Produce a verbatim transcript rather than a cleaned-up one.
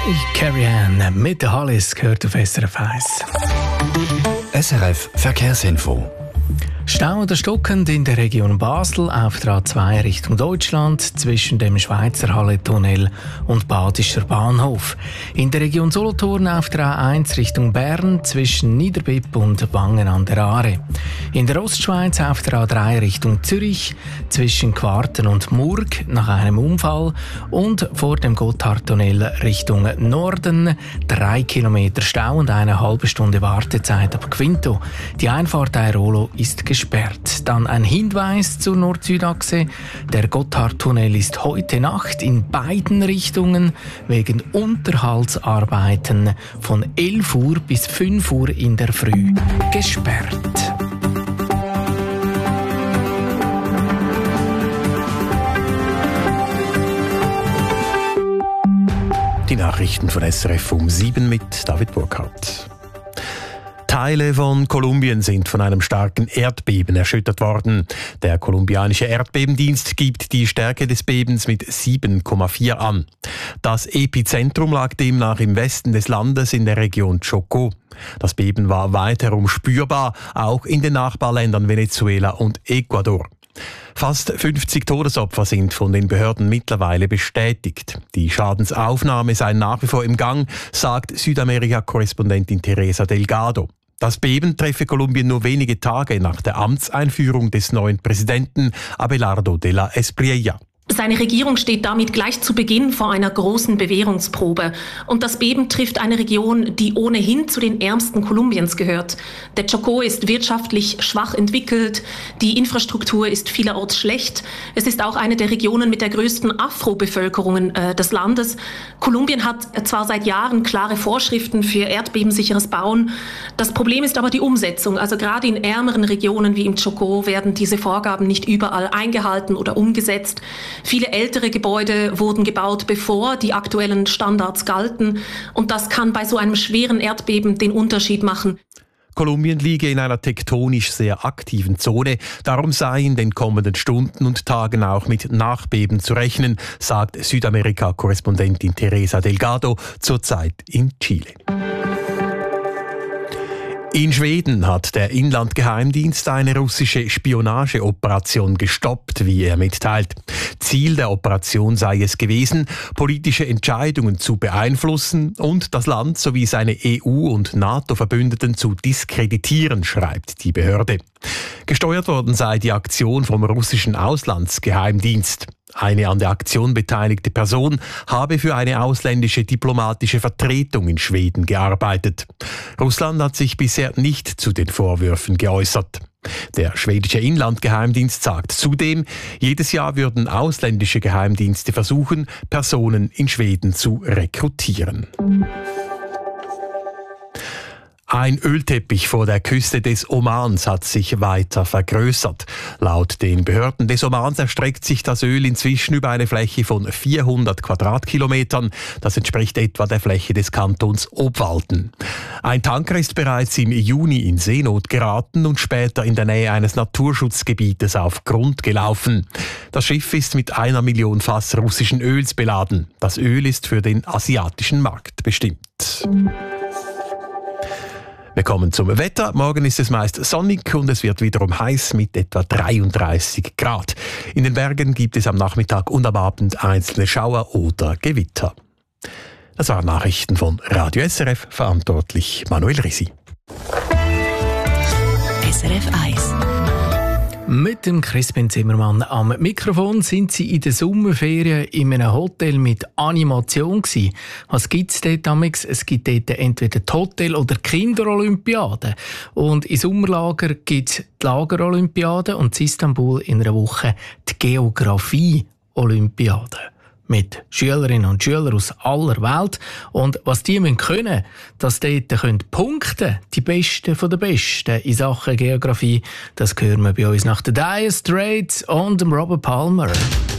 Carrie Ann mit der Hallis gehört auf S R F eins. S R F Verkehrsinfo. Stau oder stockend in der Region Basel auf der A zwei Richtung Deutschland zwischen dem Schweizer Halle-Tunnel und Badischer Bahnhof. In der Region Solothurn auf der A eins Richtung Bern zwischen Niederbipp und Wangen an der Aare. In der Ostschweiz auf der A drei Richtung Zürich zwischen Quarten und Murg nach einem Unfall und vor dem Gotthardtunnel Richtung Norden drei Kilometer Stau und eine halbe Stunde Wartezeit ab Quinto. Die Einfahrt Airolo ist gesperrt. Dann ein Hinweis zur Nord-Süd-Achse. Der Gotthardtunnel ist heute Nacht in beiden Richtungen wegen Unterhaltsarbeiten von elf Uhr bis fünf Uhr in der Früh gesperrt. Die Nachrichten von S R F um sieben mit David Burkhardt. Teile von Kolumbien sind von einem starken Erdbeben erschüttert worden. Der kolumbianische Erdbebendienst gibt die Stärke des Bebens mit sieben Komma vier an. Das Epizentrum lag demnach im Westen des Landes in der Region Chocó. Das Beben war weiterum spürbar, auch in den Nachbarländern Venezuela und Ecuador. Fast fünfzig Todesopfer sind von den Behörden mittlerweile bestätigt. Die Schadensaufnahme sei nach wie vor im Gang, sagt Südamerika-Korrespondentin Teresa Delgado. Das Beben treffe Kolumbien nur wenige Tage nach der Amtseinführung des neuen Präsidenten Abelardo de la Espriella. Seine Regierung steht damit gleich zu Beginn vor einer großen Bewährungsprobe. Und das Beben trifft eine Region, die ohnehin zu den ärmsten Kolumbiens gehört. Der Chocó ist wirtschaftlich schwach entwickelt, die Infrastruktur ist vielerorts schlecht. Es ist auch eine der Regionen mit der größten Afro-Bevölkerung äh, des Landes. Kolumbien hat zwar seit Jahren klare Vorschriften für erdbebensicheres Bauen. Das Problem ist aber die Umsetzung. Also gerade in ärmeren Regionen wie im Chocó werden diese Vorgaben nicht überall eingehalten oder umgesetzt. Viele ältere Gebäude wurden gebaut, bevor die aktuellen Standards galten. Und das kann bei so einem schweren Erdbeben den Unterschied machen. Kolumbien liege in einer tektonisch sehr aktiven Zone. Darum sei in den kommenden Stunden und Tagen auch mit Nachbeben zu rechnen, sagt Südamerika-Korrespondentin Teresa Delgado zurzeit in Chile. In Schweden hat der Inlandgeheimdienst eine russische Spionageoperation gestoppt, wie er mitteilt. Ziel der Operation sei es gewesen, politische Entscheidungen zu beeinflussen und das Land sowie seine E U- und NATO-Verbündeten zu diskreditieren, schreibt die Behörde. Gesteuert worden sei die Aktion vom russischen Auslandsgeheimdienst. Eine an der Aktion beteiligte Person habe für eine ausländische diplomatische Vertretung in Schweden gearbeitet. Russland hat sich bisher nicht zu den Vorwürfen geäußert. Der schwedische Inlandgeheimdienst sagt zudem, jedes Jahr würden ausländische Geheimdienste versuchen, Personen in Schweden zu rekrutieren. Ein Ölteppich vor der Küste des Omans hat sich weiter vergrößert. Laut den Behörden des Omans erstreckt sich das Öl inzwischen über eine Fläche von vierhundert Quadratkilometern. Das entspricht etwa der Fläche des Kantons Obwalden. Ein Tanker ist bereits im Juni in Seenot geraten und später in der Nähe eines Naturschutzgebietes auf Grund gelaufen. Das Schiff ist mit einer Million Fass russischen Öls beladen. Das Öl ist für den asiatischen Markt bestimmt. Wir kommen zum Wetter. Morgen ist es meist sonnig und es wird wiederum heiß mit etwa dreiunddreißig Grad. In den Bergen gibt es am Nachmittag und am Abend einzelne Schauer oder Gewitter. Das waren Nachrichten von Radio S R F, verantwortlich Manuel Risi. S R F eins. Mit dem Crispin Zimmermann am Mikrofon sind Sie in der Sommerferien in einem Hotel mit Animation gewesen. Was gibt es dort damals? Es gibt dort entweder die Hotel- oder Kinderolympiade. Und im Sommerlager gibt es die Lagerolympiade und in Istanbul in einer Woche die Geografie-Olympiade. Mit Schülerinnen und Schülern aus aller Welt. Und was die müssen können, dass dort können punkten, die Besten von den Besten in Sachen Geografie, das hören wir bei uns nach den Dire Straits und dem Robert Palmer.